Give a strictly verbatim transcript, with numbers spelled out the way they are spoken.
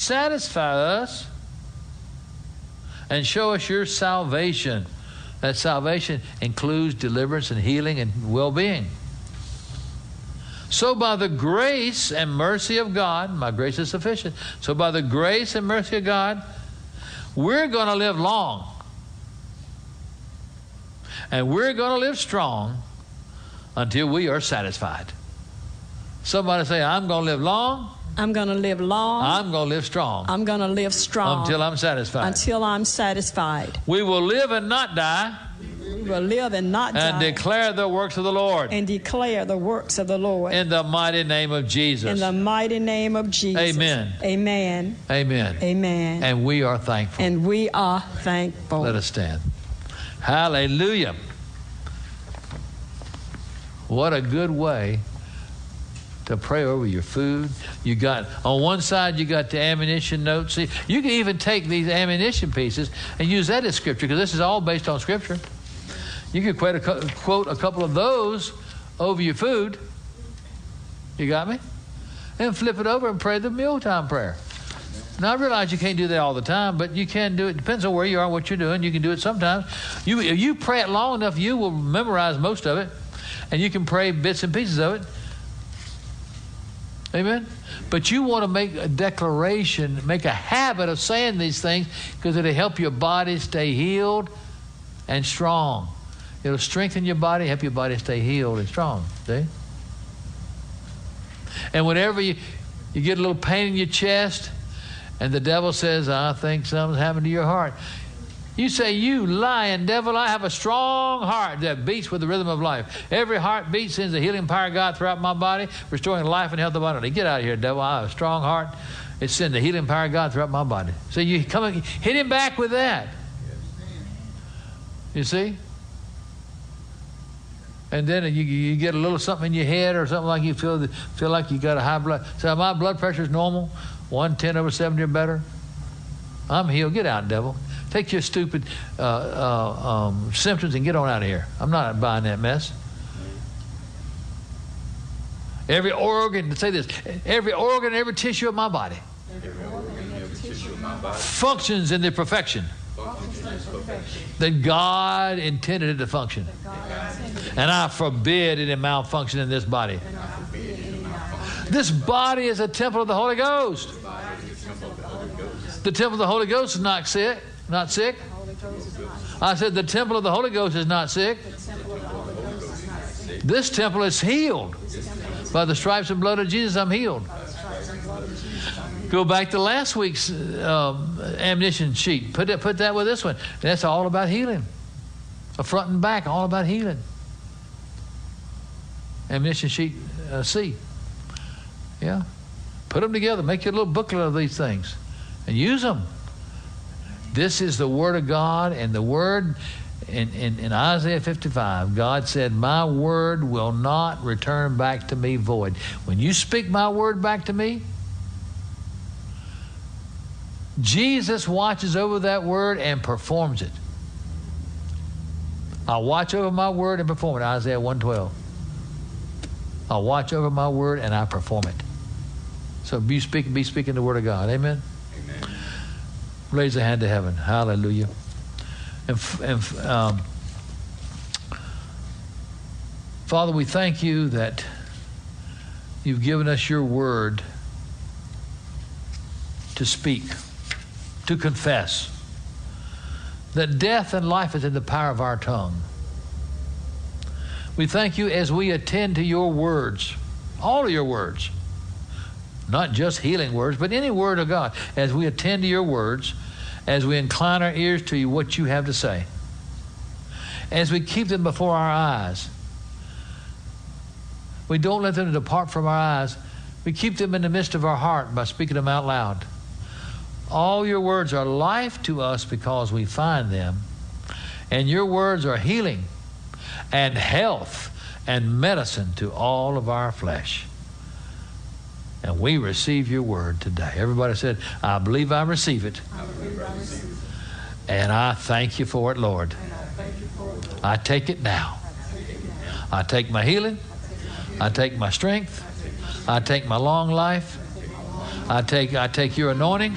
satisfy us and show us your salvation. That salvation includes deliverance and healing and well-being. So by the grace and mercy of God, my grace is sufficient. So by the grace and mercy of God, we're going to live long. And we're going to live strong until we are satisfied. Somebody say, I'm going to live long. I'm going to live long. I'm going to live strong. I'm going to live strong. Until I'm satisfied. Until I'm satisfied. We will live and not die. We will live and not die. And declare the works of the Lord. And declare the works of the Lord. In the mighty name of Jesus. In the mighty name of Jesus. Amen. Amen. Amen. Amen. And we are thankful. And we are thankful. Let us stand. Hallelujah. What a good way to pray over your food. You got, on one side, you got the ammunition notes. See, you can even take these ammunition pieces and use that as scripture, because this is all based on scripture. You could quote a, quote a couple of those over your food. You got me? And flip it over and pray the mealtime prayer. Now, I realize you can't do that all the time, but you can do it. Depends on where you are, what you're doing. You can do it sometimes. You, if you pray it long enough, you will memorize most of it, and you can pray bits and pieces of it. Amen? But you want to make a declaration, make a habit of saying these things, because it'll help your body stay healed and strong. It'll strengthen your body, help your body stay healed and strong. See? And whenever you, you get a little pain in your chest, and the devil says, I think something's happened to your heart, you say, you lying devil, I have a strong heart that beats with the rhythm of life. Every heartbeat sends the healing power of God throughout my body, restoring life and health of my body. Get out of here, devil. I have a strong heart. It sends the healing power of God throughout my body. So you come and hit him back with that. You see? And then you, you get a little something in your head or something, like you feel feel like you got a high blood. So my blood pressure is normal, one ten over seventy or better. I'm healed. Get out, devil. Take your stupid uh, uh, um, symptoms and get on out of here. I'm not buying that mess. Every organ, say this, every organ, every tissue of my body, every organ, every tissue of my body functions in the perfection that God intended it to function. And I forbid it in malfunction in this body. This body is a temple of the Holy Ghost. The temple of the Holy Ghost is not sick. Not sick? I said the temple of the Holy Ghost is not sick. This temple is healed. By the stripes and blood of Jesus, I'm healed. Go back to last week's uh, ammunition sheet. Put that, put that with this one. That's all about healing. A front and back, all about healing. Ammunition sheet uh, C. Yeah. Put them together. Make your little booklet of these things and use them. This is the Word of God, and the Word in, in, in Isaiah fifty-five, God said, my Word will not return back to me void. When you speak my Word back to me, Jesus watches over that Word and performs it. I'll watch over my Word and perform it, Isaiah one twelve. I'll watch over my Word and I perform it. So be speaking, be speaking the Word of God. Amen? Amen. Raise a hand to heaven. Hallelujah. And, and um, Father, we thank you that you've given us your word to speak, to confess, that death and life is in the power of our tongue. We thank you as we attend to your words, all of your words, not just healing words, but any word of God. As we attend to your words, as we incline our ears to you, what you have to say, as we keep them before our eyes, we don't let them depart from our eyes. We keep them in the midst of our heart by speaking them out loud. All your words are life to us because we find them, and your words are healing and health and medicine to all of our flesh. And we receive your word today. Everybody said, I believe I receive it. I believe I receive it. And I thank you for it, Lord. And I thank you for it, Lord. I take it now. I take it now. I take my healing. I take my strength. I take my long life. I take, I take your anointing.